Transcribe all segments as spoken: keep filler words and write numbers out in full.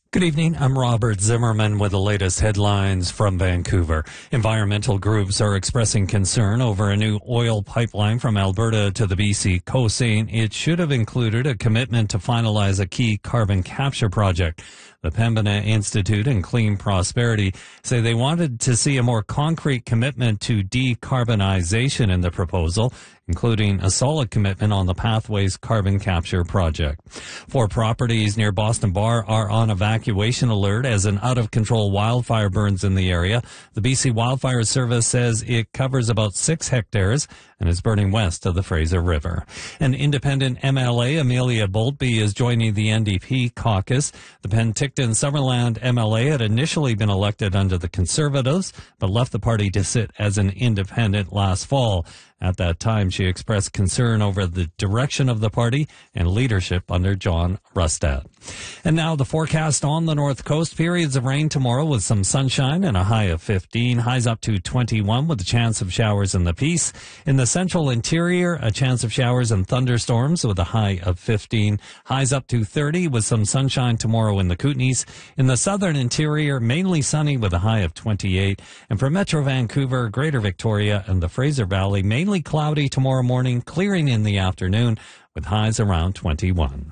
Good evening. I'm Robert Zimmerman with the latest headlines from Vancouver. Environmental groups are expressing concern over a new oil pipeline from Alberta to the B C coast, saying it should have included a commitment to finalize a key carbon capture project. The Pembina Institute and Clean Prosperity say they wanted to see a more concrete commitment to decarbonization in the proposal, including a solid commitment on the Pathways carbon capture project. Four properties near Boston Bar are on evacuation alert as an out-of-control wildfire burns in the area. The B C Wildfire Service says it covers about six hectares and is burning west of the Fraser River. An independent M L A, Amelia Boltby, is joining the N D P caucus. The Penticton Summerland M L A had initially been elected under the Conservatives, but left the party to sit as an independent last fall. At that time, she expressed concern over the direction of the party and leadership under John Rustad. And now the forecast on the North Coast. Periods of rain tomorrow with some sunshine and a high of fifteen. Highs up to twenty-one with a chance of showers in the Peace. In the central interior, a chance of showers and thunderstorms with a high of fifteen. Highs up to thirty with some sunshine tomorrow in the Kootenays. In the southern interior, mainly sunny with a high of twenty-eight. And for Metro Vancouver, Greater Victoria, and the Fraser Valley, mainly cloudy tomorrow morning, clearing in the afternoon with highs around twenty-one.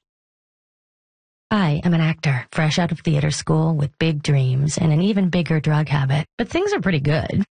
I am an actor, fresh out of theater school with big dreams and an even bigger drug habit, but things are pretty good.